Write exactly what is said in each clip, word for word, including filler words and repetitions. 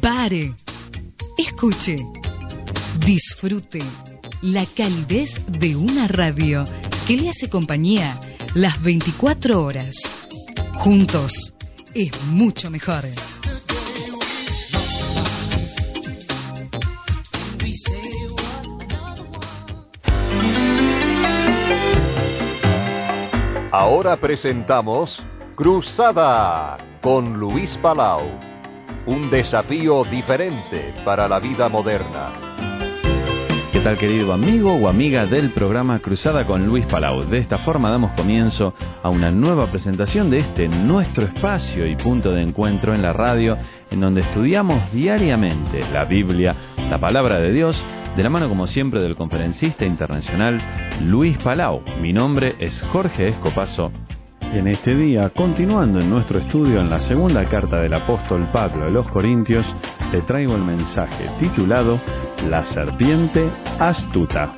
Pare, escuche, disfrute la calidez de una radio que le hace compañía las veinticuatro horas. Juntos es mucho mejor. Ahora presentamos Cruzada con Luis Palau. Un desafío diferente para la vida moderna. ¿Qué tal, querido amigo o amiga del programa Cruzada con Luis Palau? De esta forma damos comienzo a una nueva presentación de este nuestro espacio y punto de encuentro en la radio, en donde estudiamos diariamente la Biblia, la palabra de Dios, de la mano como siempre del conferencista internacional Luis Palau. Mi nombre es Jorge Escopazo. En este día, continuando en nuestro estudio en la segunda carta del apóstol Pablo a los Corintios, te traigo el mensaje titulado La serpiente astuta.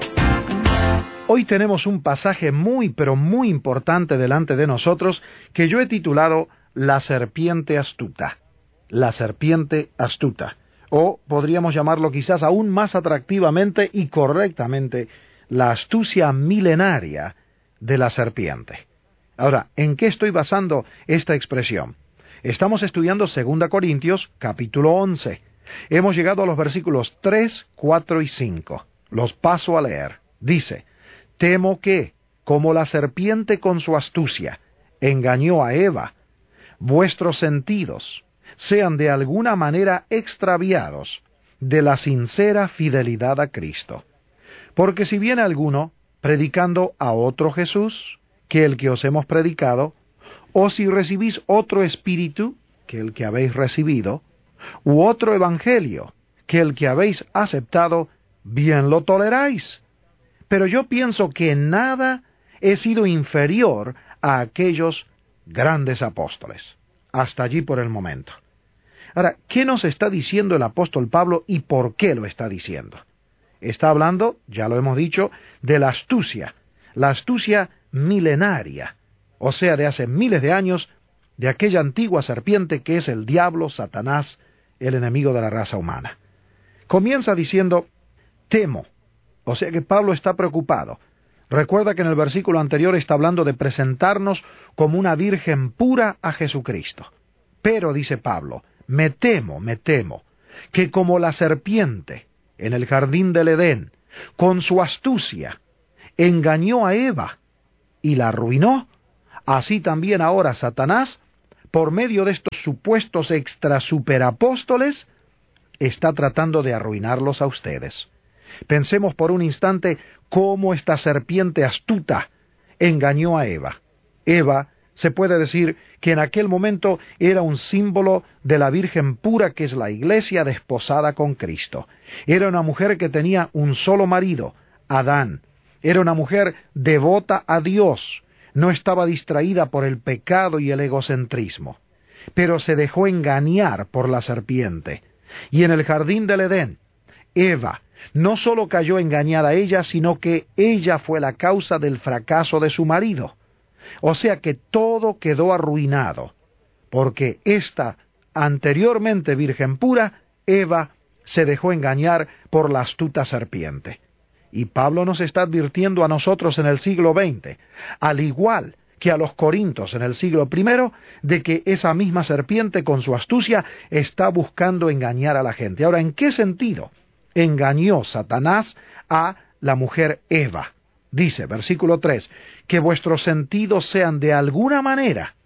Hoy tenemos un pasaje muy pero muy importante delante de nosotros que yo he titulado La serpiente astuta. La serpiente astuta. O podríamos llamarlo quizás aún más atractivamente y correctamente, la astucia milenaria de la serpiente. Ahora, ¿en qué estoy basando esta expresión? Estamos estudiando segunda Corintios, capítulo once. Hemos llegado a los versículos tres, cuatro y cinco. Los paso a leer. Dice: Temo que, como la serpiente con su astucia engañó a Eva, vuestros sentidos sean de alguna manera extraviados de la sincera fidelidad a Cristo. Porque si viene alguno predicando a otro Jesús que el que os hemos predicado, o si recibís otro espíritu que el que habéis recibido, u otro evangelio que el que habéis aceptado, bien lo toleráis. Pero yo pienso que nada he sido inferior a aquellos grandes apóstoles. Hasta allí por el momento. Ahora, ¿qué nos está diciendo el apóstol Pablo y por qué lo está diciendo? Está hablando, ya lo hemos dicho, de la astucia, la astucia milenaria, o sea, de hace miles de años, de aquella antigua serpiente que es el diablo, Satanás, el enemigo de la raza humana. Comienza diciendo, temo, o sea que Pablo está preocupado. Recuerda que en el versículo anterior está hablando de presentarnos como una virgen pura a Jesucristo. Pero, dice Pablo, me temo, me temo, que como la serpiente en el jardín del Edén, con su astucia, engañó a Eva y la arruinó, así también ahora Satanás, por medio de estos supuestos extra superapóstoles, está tratando de arruinarlos a ustedes. Pensemos por un instante cómo esta serpiente astuta engañó a Eva. Eva, se puede decir que en aquel momento era un símbolo de la Virgen pura que es la Iglesia desposada con Cristo. Era una mujer que tenía un solo marido, Adán. Era una mujer devota a Dios. No estaba distraída por el pecado y el egocentrismo. Pero se dejó engañar por la serpiente. Y en el jardín del Edén, Eva no solo cayó engañada a ella, sino que ella fue la causa del fracaso de su marido. O sea que todo quedó arruinado, porque esta anteriormente virgen pura, Eva, se dejó engañar por la astuta serpiente. Y Pablo nos está advirtiendo a nosotros en el siglo veinte, al igual que a los corintios en el siglo primero, de que esa misma serpiente con su astucia está buscando engañar a la gente. Ahora, ¿en qué sentido engañó Satanás a la mujer Eva? Dice, versículo tres, que vuestros sentidos sean de alguna manera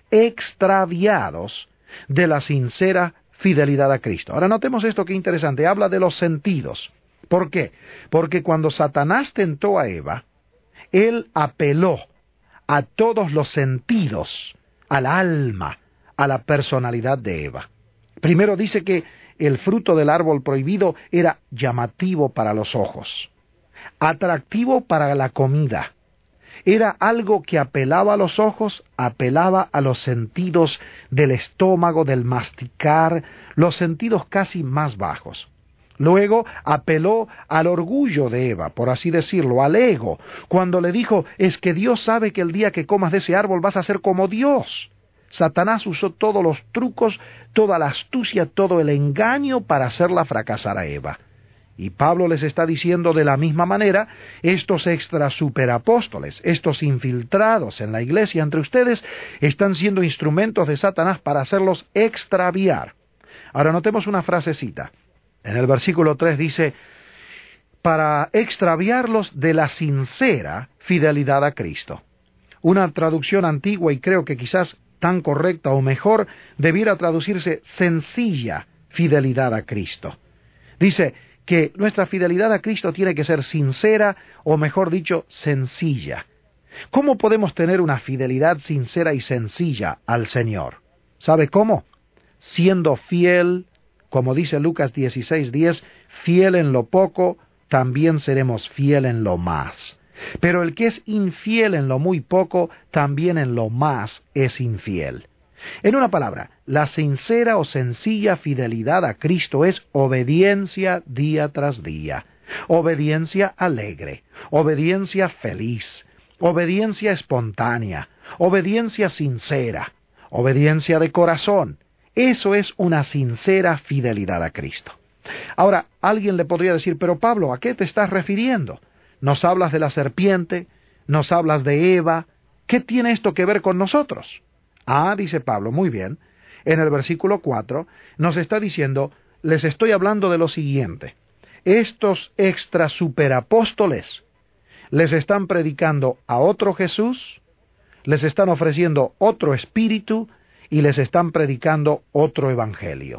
extraviados de la sincera fidelidad a Cristo. Ahora notemos esto que interesante, habla de los sentidos. ¿Por qué? Porque cuando Satanás tentó a Eva, él apeló a todos los sentidos, al alma, a la personalidad de Eva. Primero dice que el fruto del árbol prohibido era llamativo para los ojos, atractivo para la comida. Era algo que apelaba a los ojos, apelaba a los sentidos del estómago, del masticar, los sentidos casi más bajos. Luego apeló al orgullo de Eva, por así decirlo, al ego, cuando le dijo, es que Dios sabe que el día que comas de ese árbol vas a ser como Dios. Satanás usó todos los trucos, toda la astucia, todo el engaño para hacerla fracasar a Eva. Y Pablo les está diciendo de la misma manera, estos extra superapóstoles, estos infiltrados en la iglesia entre ustedes, están siendo instrumentos de Satanás para hacerlos extraviar. Ahora notemos una frasecita. En el versículo tres dice, para extraviarlos de la sincera fidelidad a Cristo. Una traducción antigua y creo que quizás tan correcta o mejor, debiera traducirse sencilla fidelidad a Cristo. Dice que nuestra fidelidad a Cristo tiene que ser sincera, o mejor dicho, sencilla. ¿Cómo podemos tener una fidelidad sincera y sencilla al Señor? ¿Sabe cómo? Siendo fiel, como dice Lucas dieciséis diez, fiel en lo poco, también seremos fiel en lo más. Pero el que es infiel en lo muy poco, también en lo más es infiel. En una palabra, la sincera o sencilla fidelidad a Cristo es obediencia día tras día, obediencia alegre, obediencia feliz, obediencia espontánea, obediencia sincera, obediencia de corazón. Eso es una sincera fidelidad a Cristo. Ahora, alguien le podría decir, pero Pablo, ¿a qué te estás refiriendo? Nos hablas de la serpiente, nos hablas de Eva, ¿qué tiene esto que ver con nosotros? Ah, dice Pablo, muy bien, en el versículo cuatro nos está diciendo, les estoy hablando de lo siguiente, estos extra superapóstoles les están predicando a otro Jesús, les están ofreciendo otro espíritu y les están predicando otro evangelio.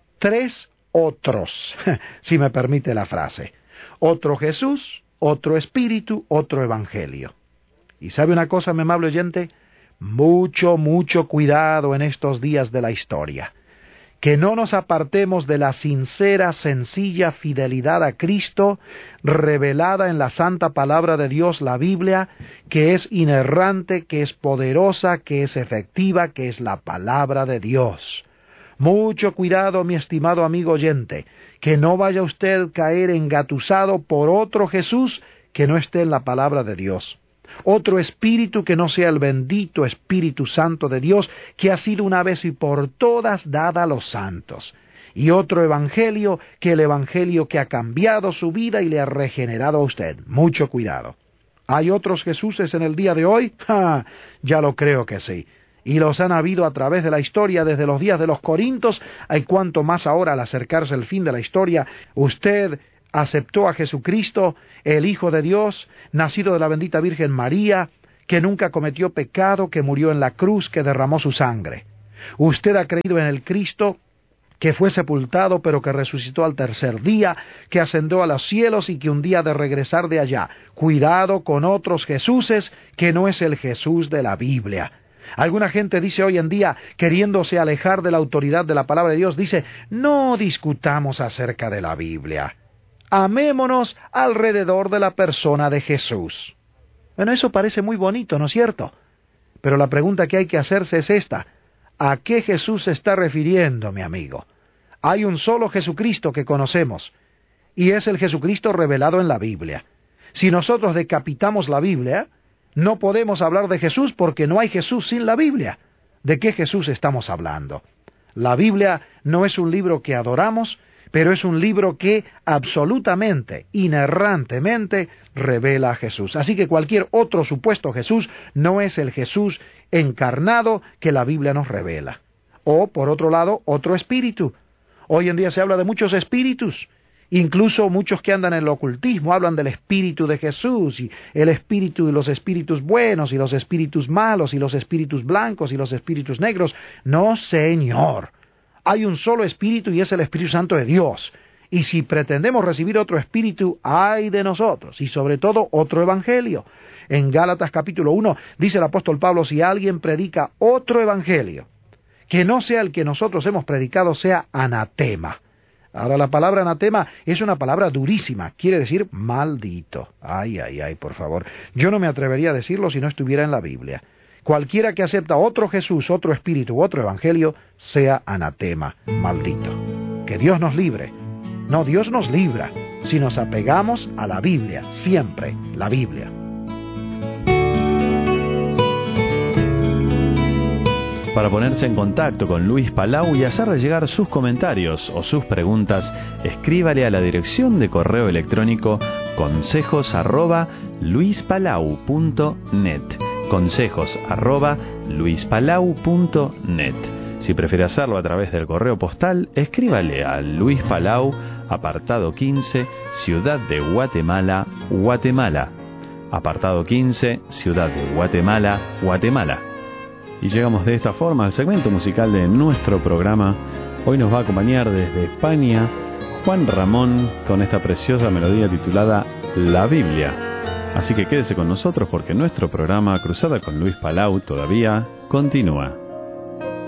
Tres otros, si me permite la frase, otro Jesús, otro espíritu, otro evangelio. ¿Y sabe una cosa, mi amable oyente? Mucho, mucho cuidado en estos días de la historia. Que no nos apartemos de la sincera, sencilla fidelidad a Cristo, revelada en la santa palabra de Dios, la Biblia, que es inerrante, que es poderosa, que es efectiva, que es la palabra de Dios. Mucho cuidado, mi estimado amigo oyente, que no vaya usted a caer engatusado por otro Jesús que no esté en la palabra de Dios. Otro espíritu que no sea el bendito Espíritu Santo de Dios, que ha sido una vez y por todas dada a los santos. Y otro evangelio que el evangelio que ha cambiado su vida y le ha regenerado a usted. Mucho cuidado. ¿Hay otros Jesuses en el día de hoy? ¡Ja! Ya lo creo que sí. Y los han habido a través de la historia desde los días de los Corintios, hay cuanto más ahora al acercarse el fin de la historia, usted aceptó a Jesucristo, el Hijo de Dios, nacido de la bendita Virgen María, que nunca cometió pecado, que murió en la cruz, que derramó su sangre. Usted ha creído en el Cristo, que fue sepultado, pero que resucitó al tercer día, que ascendió a los cielos y que un día ha de regresar de allá. Cuidado con otros Jesuses, que no es el Jesús de la Biblia. Alguna gente dice hoy en día, queriéndose alejar de la autoridad de la palabra de Dios, dice, no discutamos acerca de la Biblia. Amémonos alrededor de la persona de Jesús. Bueno, eso parece muy bonito, ¿no es cierto? Pero la pregunta que hay que hacerse es esta. ¿A qué Jesús se está refiriendo, mi amigo? Hay un solo Jesucristo que conocemos, y es el Jesucristo revelado en la Biblia. Si nosotros decapitamos la Biblia, no podemos hablar de Jesús porque no hay Jesús sin la Biblia. ¿De qué Jesús estamos hablando? La Biblia no es un libro que adoramos, pero es un libro que absolutamente, inerrantemente, revela a Jesús. Así que cualquier otro supuesto Jesús no es el Jesús encarnado que la Biblia nos revela. O, por otro lado, otro espíritu. Hoy en día se habla de muchos espíritus. Incluso muchos que andan en el ocultismo hablan del espíritu de Jesús, y el espíritu y los espíritus buenos, y los espíritus malos, y los espíritus blancos, y los espíritus negros. No, señor. Hay un solo espíritu y es el Espíritu Santo de Dios. Y si pretendemos recibir otro espíritu, ay de nosotros, y sobre todo otro evangelio. En Gálatas capítulo uno dice el apóstol Pablo, si alguien predica otro evangelio, que no sea el que nosotros hemos predicado, sea anatema. Ahora, la palabra anatema es una palabra durísima, quiere decir maldito. Ay, ay, ay, por favor. Yo no me atrevería a decirlo si no estuviera en la Biblia. Cualquiera que acepta otro Jesús, otro espíritu, otro evangelio, sea anatema, maldito. Que Dios nos libre. No, Dios nos libra si nos apegamos a la Biblia, siempre la Biblia. Para ponerse en contacto con Luis Palau y hacerle llegar sus comentarios o sus preguntas, escríbale a la dirección de correo electrónico consejos arroba luispalau punto net. Consejos arroba luispalau punto net. Si prefiere hacerlo a través del correo postal, escríbale a Luis Palau, apartado quince, Ciudad de Guatemala, Guatemala. Apartado quince, Ciudad de Guatemala, Guatemala. Y llegamos de esta forma al segmento musical de nuestro programa. Hoy nos va a acompañar desde España Juan Ramón con esta preciosa melodía titulada La Biblia. Así que quédese con nosotros porque nuestro programa Cruzada con Luis Palau todavía continúa.